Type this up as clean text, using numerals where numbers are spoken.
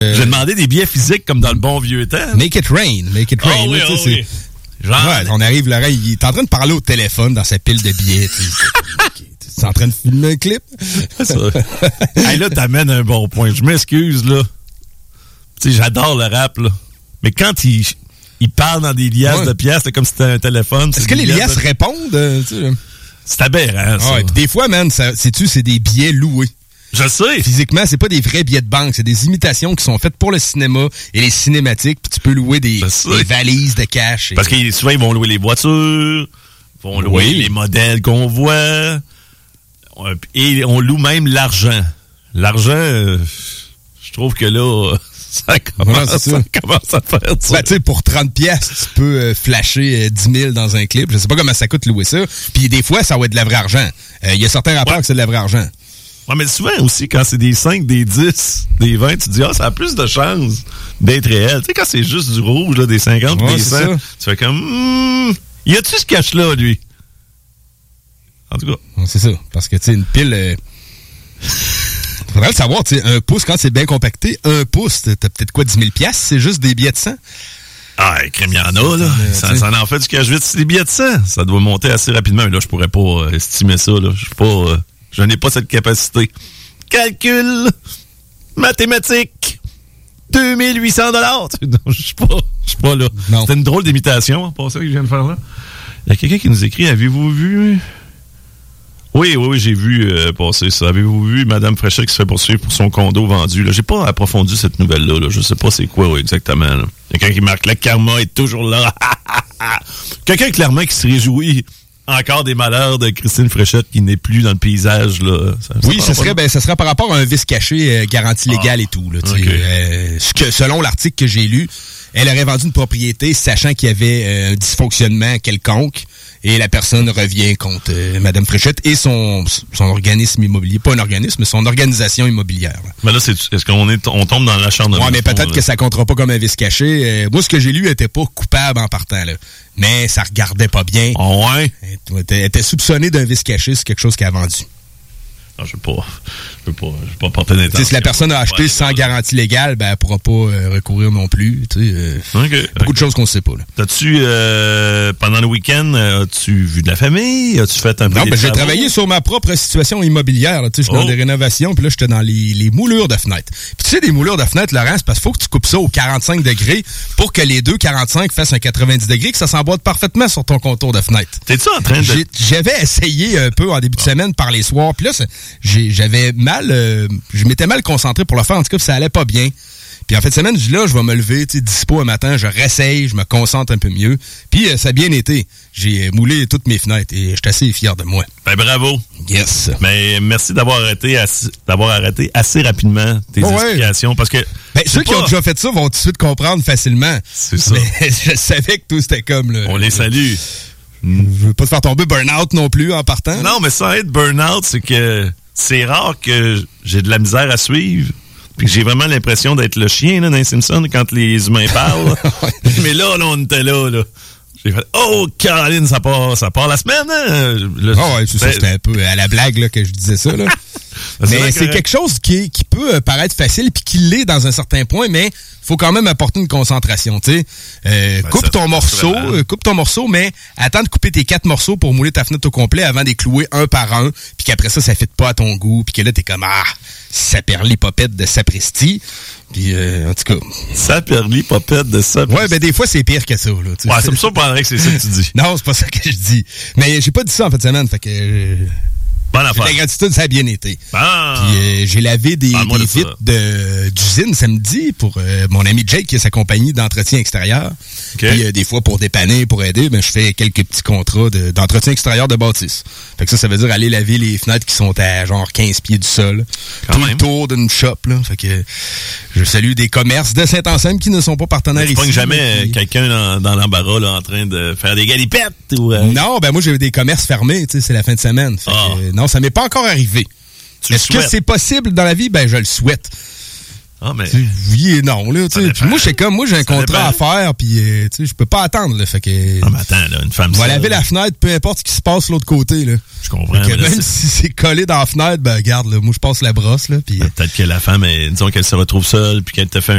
J'ai demandé des billets physiques comme dans le bon vieux temps. Make it rain. Oh, oui, oh, oui. Genre, ouais, on arrive, Laurent, il est en train de parler au téléphone dans sa pile de billets. Tu es en train de filmer un clip? Hey, là, t'amènes un bon point. Je m'excuse, là. Tu sais, j'adore le rap, là. Mais quand il parle dans des liasses de pièces, c'est comme si c'était un téléphone. Est-ce que les liasses répondent? C'est aberrant, ça. Ouais, des fois, man, c'est des billets loués. Je sais. Physiquement, c'est pas des vrais billets de banque, c'est des imitations qui sont faites pour le cinéma et les cinématiques, puis tu peux louer des valises de cash. Parce que souvent, ils vont louer les voitures, vont louer les modèles qu'on voit, et on loue même l'argent. L'argent, je trouve que là, ça commence à faire ça. Ben, tu sais, pour 30$, tu peux flasher 10 000 dans un clip. Je sais pas comment ça coûte louer ça. Puis des fois, ça va être de la vraie argent. Il y a certains rapports que c'est de la vraie argent. Ouais, mais souvent aussi, quand c'est des 5, des 10, des 20, tu te dis, ça a plus de chances d'être réel. Tu sais, quand c'est juste du rouge, là, des 50, des 100, tu fais comme, y a-tu ce cash-là, lui? En tout cas. C'est ça. Parce que, tu sais, une pile, faudrait le savoir, tu sais, un pouce, quand c'est bien compacté, un pouce, t'as peut-être quoi, 10 000$? C'est juste des billets de 100? Ah, crème, il y en a, là. Ça en fait du cash vite, c'est des billets de 100. Ça doit monter assez rapidement. Là, je pourrais pas estimer ça, là. Je n'ai pas cette capacité. Calcul mathématique. 2800$. Non, je suis pas là. Non. C'était une drôle d'imitation, en passant, que je viens de faire là. Il y a quelqu'un qui nous écrit, avez-vous vu? Oui, j'ai vu passer ça. Avez-vous vu Mme Fréchette qui se fait poursuivre pour son condo vendu? Là, j'ai pas approfondi cette nouvelle-là. Là. Je sais pas c'est quoi exactement. Là. Quelqu'un qui marque le karma est toujours là. Quelqu'un clairement qui se réjouit encore des malheurs de Christine Fréchette qui n'est plus dans le paysage. Là. Ça serait par rapport à un vice caché, garantie légale et tout. Là, okay. Selon l'article que j'ai lu, elle aurait vendu une propriété sachant qu'il y avait un dysfonctionnement quelconque. Et la personne revient contre Mme Fréchette et son organisme immobilier. Pas un organisme, mais son organisation immobilière. Là. Mais là, est-ce qu'on tombe dans l'acharnement? Ouais, mais peut-être que ça comptera pas comme un vice caché. Moi, ce que j'ai lu, elle était pas coupable en partant, là. Mais ça regardait pas bien. Oh ouais? Elle était soupçonnée d'un vice caché sur quelque chose qu'elle a vendu. Non, je peux pas porter d'intention. Si la personne a acheté sans garantie légale, ben, elle pourra pas recourir non plus. Beaucoup de choses qu'on ne sait pas. Là. T'as-tu, pendant le week-end, as-tu vu de la famille? As-tu fait un peu Non, j'ai travaillé sur ma propre situation immobilière. Je suis dans des rénovations, puis là, j'étais dans les moulures de fenêtres. Puis tu sais, des moulures de fenêtres, Laurent, c'est parce qu'il faut que tu coupes ça au 45 degrés pour que les deux 45 fassent un 90 degrés, que ça s'emboîte parfaitement sur ton contour de fenêtre. T'es-tu en train de... J'avais essayé un peu en début de semaine par les soirs, puis là, j'avais mal, je m'étais mal concentré pour le faire, en tout cas, puis ça allait pas bien. Puis en fin de semaine, je dis là, je vais me lever, dispo un matin, je réessaye, je me concentre un peu mieux. Puis ça a bien été. J'ai moulé toutes mes fenêtres et je suis assez fier de moi. Ben bravo. Yes. Mais merci d'avoir arrêté assez rapidement tes explications, parce que... Ben, ceux qui ont déjà fait ça vont tout de suite comprendre facilement. C'est ça. Mais je savais que tout c'était comme... Là, on les salue. Je veux pas te faire tomber burn-out non plus en partant. Non, mais sans être burn-out, c'est que c'est rare que j'ai de la misère à suivre. Puis que j'ai vraiment l'impression d'être le chien là, dans les Simpsons quand les humains parlent. Mais là, on était là. J'ai fait, oh, Caroline, ça part la semaine, hein? C'était un peu à la blague là, que je disais ça, là. Mais c'est quelque chose qui peut paraître facile puis qui l'est dans un certain point, mais faut quand même apporter une concentration, tu sais. Coupe ton morceau, mais attends de couper tes 4 morceaux pour mouler ta fenêtre au complet avant de les clouer un par un, puis qu'après ça ne fit pas à ton goût, puis que là, t'es comme, saperlipopette de sapristi. Puis, en tout cas... Saperlipopette de sapristi. Ouais, ben des fois, c'est pire que ça, là. Ça me surprendrait que c'est ça que tu dis. Non, c'est pas ça que je dis. Mais j'ai pas dit ça en fin de semaine, fait que... Bonne affaire. La gratitude, ça a bien été. Ah. Puis j'ai lavé des vitres d'usine samedi pour mon ami Jake qui a sa compagnie d'entretien extérieur. Okay. Puis des fois pour dépanner, pour aider, je fais quelques petits contrats d'entretien extérieur de bâtisse. Fait que ça veut dire aller laver les fenêtres qui sont à genre 15 pieds du sol. Tout le tour d'une shop, là. Fait que je salue des commerces de Saint-Anselme qui ne sont pas partenaires ici. Tu pognes jamais quelqu'un dans l'embarras là, en train de faire des galipettes ou... Non, ben moi j'ai des commerces fermés, tu sais, c'est la fin de semaine. Fait que, non, ça m'est pas encore arrivé. Est-ce que c'est possible dans la vie? Ben, je le souhaite. Ah, mais... oui et non, là, tu sais. Puis moi, j'ai un contrat à faire, puis, tu sais, je peux pas attendre, là. Fait que. Ah, mais attends, là, une femme va laver la fenêtre, peu importe ce qui se passe de l'autre côté, là. Je comprends. Mais même si c'est collé dans la fenêtre, ben, regarde, là, moi, je passe la brosse, là, puis. Peut-être que la femme, disons qu'elle se retrouve seule, puis qu'elle te fait